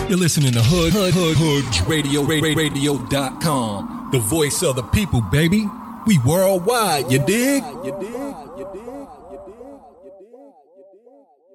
You're listening to Hoods Radio.com. The voice of the people, baby. We worldwide, you dig?